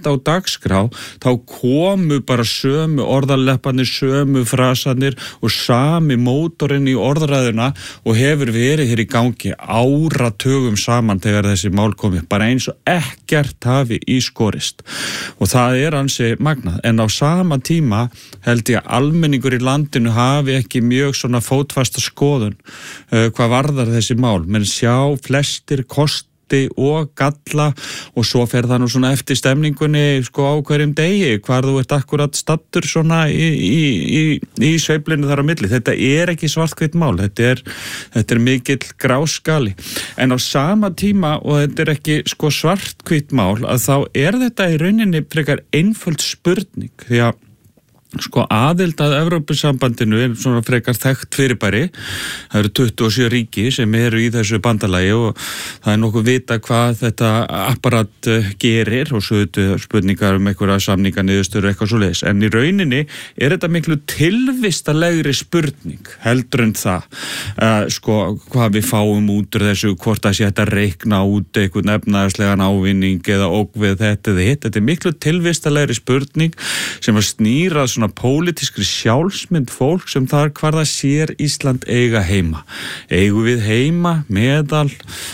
sett á dagskrá, þá komu bara sömu orðaleppanir, sömu frasarnir og sami mótorinn í orðræðuna og hefur verið hér í gangi áratugum saman þegar þessi mál komið, bara eins og ekkert hafi í skorist. Og það ansi magnað, en á sama tíma held ég að almenningur í landinu hafi ekki mjög svona fótfasta skoðun hvað varðar þessi mál, menn sjá flestir kosti og galla og svo fer það nú svona eftir stemningunni sko á hverjum degi, hvar þú ert akkurat stattur svona í sveiflinu þar á milli. Þetta ekki svart-hvítt mál, þetta er mikill gráskali, en á sama tíma, og þetta ekki sko svart-hvítt mál, að þá þetta í rauninni frekar einföld spurning, því að sko aðild að Evrópusambandinu svona frekar þekkt fyrirbæri. Það eru 27 ríki sem eru í þessu bandalagi og það nokkuð vita hvað þetta apparat gerir og svo spurningar einhverja samninga niðurstöður eitthvað svoleiðis. En í rauninni þetta miklu tilvistalegri spurning heldur en það. Sko hvað við fáum út úr þessu, hvort það sé hægt að reikna út einhvern efnahagslegan ávinning eða ógvið þetta eða hitt. Þetta miklu tilvistalegri spurning sem að snýra svona pólitískri sjálfsmynd fólk sem þar hvar það sér Ísland eiga heima. Eigum við heima meðal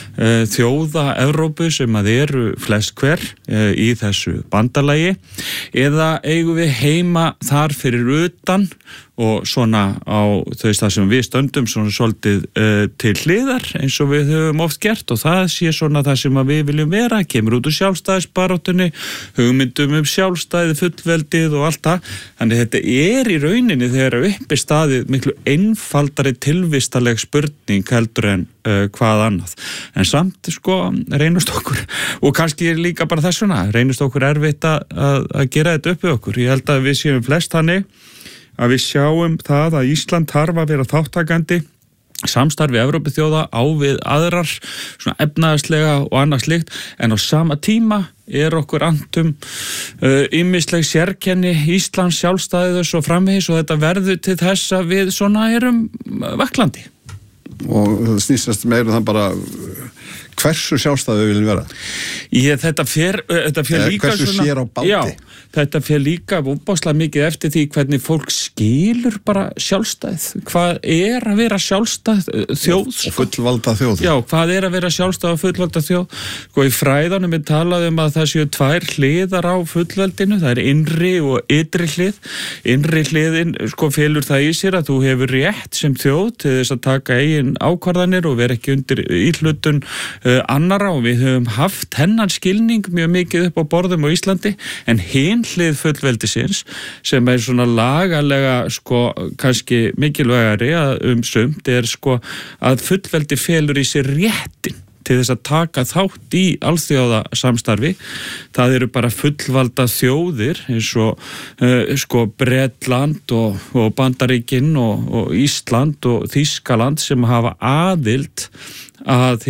þjóða Evrópu sem að eru flest hver í þessu bandalagi, eða eigum við heima þar fyrir utan og svona á það sem við stöndum svona svolítið til hliðar eins og við höfum oft gert, og það sé svona það sem að við viljum vera, kemur út úr sjálfstæðisbaráttunni, hugmyndum sjálfstæði, fullveldið og allt það. Þannig þetta í rauninni þegar uppi staðið miklu einfaldari tilvistaleg spurning heldur en hvað annað. En samt sko reynast okkur, og kannski líka bara þessuna, reynast okkur erfitt að gera þetta upp við okkur. Ég held að við séum flest þannig að við sjáum það að Ísland þarf að vera þátttakandi samstarfi Evrópuþjóða á við aðrar svona efnahagslega og annað slíkt, en á sama tíma okkur antum ýmisleg sérkenni Íslands sjálfstæðis og framvegis, og þetta verður til þess að við svona erum vaklandi. Og það snýst meira það bara hversu sjálfstæði við viljum vera? Þetta fer líka hversu svona, sér á báti? Já, þetta fer líka óbáslega mikið eftir því hvernig fólk skilur bara sjálfstæð. Hvað að vera sjálfstæð þjóð? Og fullvalda þjóð. Já, hvað að vera sjálfstæð og fullvalda þjóð? Sko í fræðanum við talaðum að það séu tvær hliðar á fullveldinu, það innri og ytri hlið. Innri hliðin sko felur það í sér að þú hefur rétt sem þjóð til þess að taka eigin ákvarðanir og vera ekki undir íhlutun annara, og við höfum haft hennan skilning mjög mikið upp á borðum á Íslandi, en hin hlið fullveldisins sem svona lagalega sko kannski mikilvægari sumt sko að fullveldi felur í sér réttin til þess að taka þátt í alþjóðasamstarfi. Það eru bara fullvalda þjóðir eins og sko Bretland og Bandaríkin og Ísland og Þýskaland sem hafa aðild að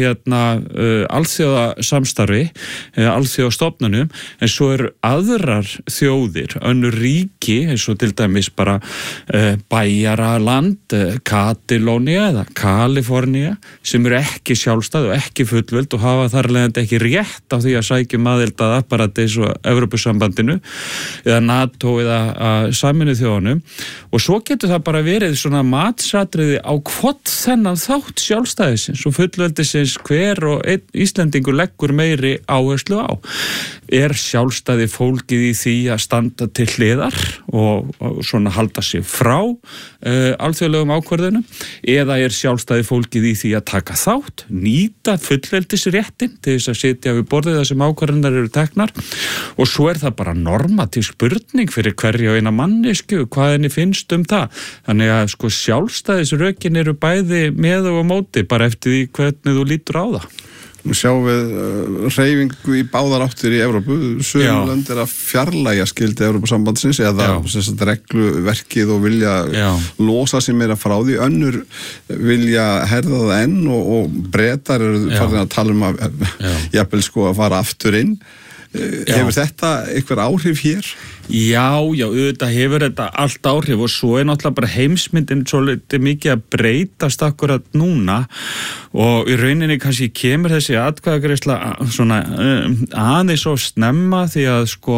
alþjóðasamstarfi, alþjóðastofnunum, en svo eru aðrar þjóðir, önnur ríki, eins og til dæmis bara Bæjaraland, Katalónia eða Kalifornía, sem eru ekki sjálfstæð og ekki fullvöld og hafa þar leiðandi ekki rétt á því að sækjum aðild að apparati eins og Evrópusambandinu eða NATO eða Sameinuðu þjóðunum, og svo getur það bara verið svona matsatriði á hvort þennan þátt sjálfstæðisins og fullveldisins hver og einn Íslendingur leggur meiri áherslu á. Sjálfstæði fólkið í því að standa til hliðar og svona halda sig frá alþjóðlegum ákvörðunum, eða sjálfstæði fólkið í því að taka þátt, nýta fullveldisréttin til þess að sitja við borðið þar sem ákvörðunar eru teknar, og svo það bara normatív spurning fyrir hverja og eina mannesku hvað henni finnst það. Þannig að sko sjálfstæðisrökin eru bæði með og á móti, bara eftir því hvernig þú lítur á það. Nú sjáum við hreyfingu í báðar áttir í Evrópu. Sum lönd að fjarlægja skildi Evrópusambandsins eða regluverkið og vilja losa sig meira frá því. Önnur vilja herða það enn og Bretar eru farin að tala að jafnvel sko að fara aftur inn. Hefur þetta einhver áhrif hér? Já, auðvitað hefur þetta allt áhrif, og svo náttúrulega bara heimsmyndin svolítið mikið að breytast akkurat núna, og í rauninni kannski kemur þessi atkvæðagreiðsla svona aðeins of snemma, því að sko